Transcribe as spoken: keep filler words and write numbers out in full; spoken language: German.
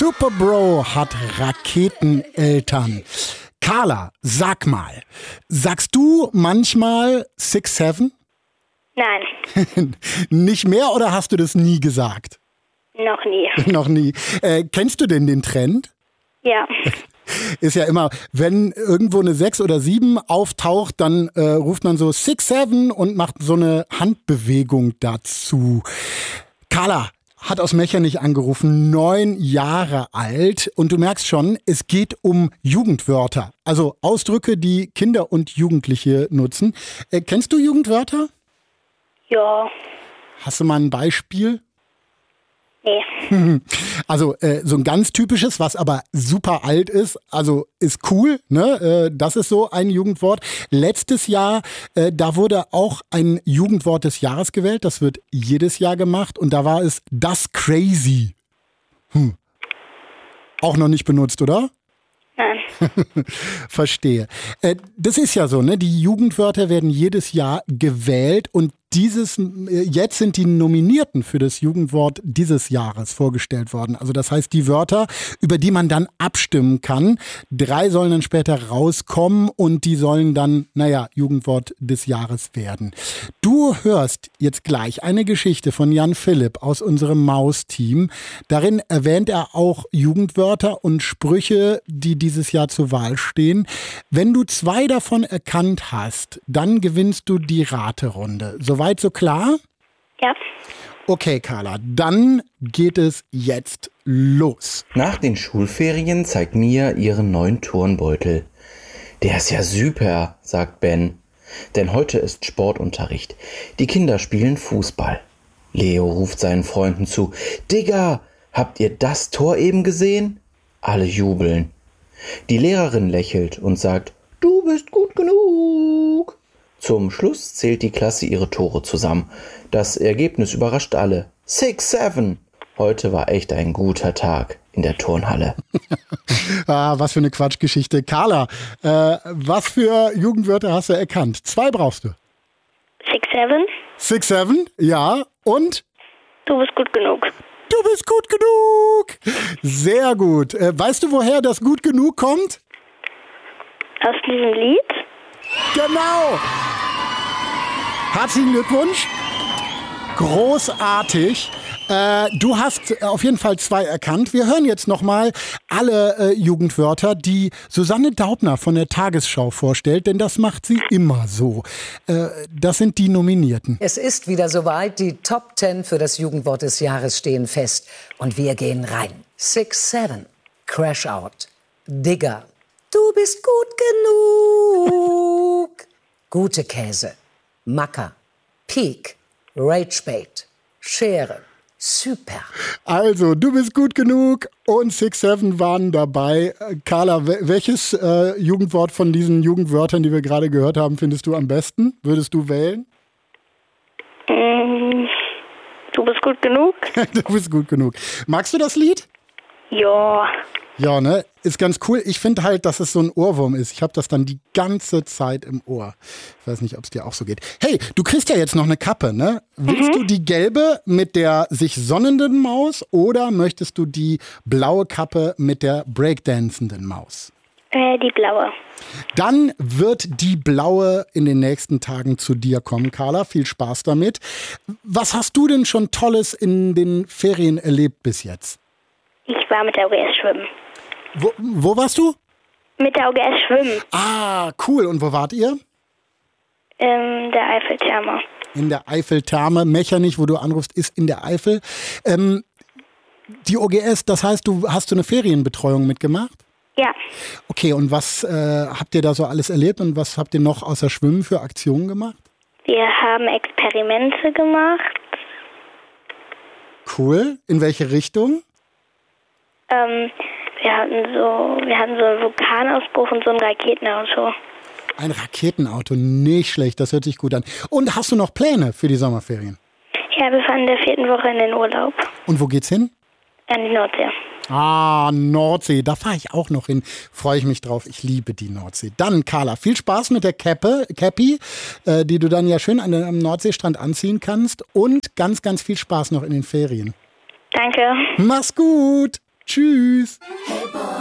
Superbro hat Raketeneltern. Carla, sag mal, sagst du manchmal six seven? Nein. Nicht mehr oder hast du das nie gesagt? Noch nie. Noch nie. Äh, kennst du denn den Trend? Ja. Ist ja immer, wenn irgendwo eine sechs oder sieben auftaucht, dann äh, ruft man so six seven und macht so eine Handbewegung dazu. Carla hat aus Mechernich angerufen, neun Jahre alt. Und du merkst schon, es geht um Jugendwörter. Also Ausdrücke, die Kinder und Jugendliche nutzen. Äh, kennst du Jugendwörter? Ja. Hast du mal ein Beispiel? Nee. Also äh, so ein ganz typisches, was aber super alt ist, also ist cool, ne? Äh, das ist so ein Jugendwort. Letztes Jahr, äh, da wurde auch ein Jugendwort des Jahres gewählt, das wird jedes Jahr gemacht und da war es das Crazy. Hm. Auch noch nicht benutzt, oder? Nein. Verstehe. Äh, das ist ja so, ne? Die Jugendwörter werden jedes Jahr gewählt und dieses, jetzt sind die Nominierten für das Jugendwort dieses Jahres vorgestellt worden. Also das heißt, die Wörter, über die man dann abstimmen kann, drei sollen dann später rauskommen und die sollen dann, naja, Jugendwort des Jahres werden. Du hörst jetzt gleich eine Geschichte von Jan Philipp aus unserem Maus-Team. Darin erwähnt er auch Jugendwörter und Sprüche, die dieses Jahr zur Wahl stehen. Wenn du zwei davon erkannt hast, dann gewinnst du die Raterunde. Soweit so klar? Ja. Okay, Carla, dann geht es jetzt los. Nach den Schulferien zeigt Mia ihren neuen Turnbeutel. Der ist ja super, sagt Ben. Denn heute ist Sportunterricht. Die Kinder spielen Fußball. Leo ruft seinen Freunden zu. Digga, habt ihr das Tor eben gesehen? Alle jubeln. Die Lehrerin lächelt und sagt, du bist gut genug. Zum Schluss zählt die Klasse ihre Tore zusammen. Das Ergebnis überrascht alle. six seven. Heute war echt ein guter Tag in der Turnhalle. Ah, was für eine Quatschgeschichte. Carla, äh, was für Jugendwörter hast du erkannt? Zwei brauchst du. six seven. six seven, ja. Und? Du bist gut genug. Du bist gut genug. Sehr gut. Äh, weißt du, woher das gut genug kommt? Aus diesem Lied? Genau. Herzlichen Glückwunsch. Großartig. Äh, du hast auf jeden Fall zwei erkannt. Wir hören jetzt nochmal alle äh, Jugendwörter, die Susanne Daubner von der Tagesschau vorstellt, denn das macht sie immer so. Äh, das sind die Nominierten. Es ist wieder soweit. Die Top Ten für das Jugendwort des Jahres stehen fest. Und wir gehen rein. six seven. Crash Out. Digger. Du bist gut genug. Gute Käse. Macker. Peak. Ragebait. Schere. Super. Also, du bist gut genug und six seven waren dabei. Carla, welches äh, Jugendwort von diesen Jugendwörtern, die wir gerade gehört haben, findest du am besten? Würdest du wählen? Mm, du bist gut genug. Du bist gut genug. Magst du das Lied? Ja. Ja, ne? Ist ganz cool. Ich finde halt, dass es so ein Ohrwurm ist. Ich habe das dann die ganze Zeit im Ohr. Ich weiß nicht, ob es dir auch so geht. Hey, du kriegst ja jetzt noch eine Kappe, ne? Willst mhm. du die gelbe mit der sich sonnenden Maus oder möchtest du die blaue Kappe mit der breakdancenden Maus? Äh, die blaue. Dann wird die blaue in den nächsten Tagen zu dir kommen, Carla. Viel Spaß damit. Was hast du denn schon Tolles in den Ferien erlebt bis jetzt? Ich war mit der O G S schwimmen. Wo, wo warst du? Mit der O G S schwimmen. Ah, cool. Und wo wart ihr? In der Eiffeltherme. In der Eiffeltherme. Mechernich, wo du anrufst, ist in der Eifel. Ähm, die O G S, das heißt, du hast du eine Ferienbetreuung mitgemacht? Ja. Okay, und was äh, habt ihr da so alles erlebt und was habt ihr noch außer Schwimmen für Aktionen gemacht? Wir haben Experimente gemacht. Cool. In welche Richtung? Ähm, wir hatten so, wir hatten so einen Vulkanausbruch und so ein Raketenauto. Ein Raketenauto, nicht schlecht, das hört sich gut an. Und hast du noch Pläne für die Sommerferien? Ja, wir fahren in der vierten Woche in den Urlaub. Und wo geht's hin? An die Nordsee. Ah, Nordsee, da fahre ich auch noch hin. Freue ich mich drauf, ich liebe die Nordsee. Dann, Carla, viel Spaß mit der Cappe, Cappy, äh, die du dann ja schön an, am Nordseestrand anziehen kannst. Und ganz, ganz viel Spaß noch in den Ferien. Danke. Mach's gut. Tschüss.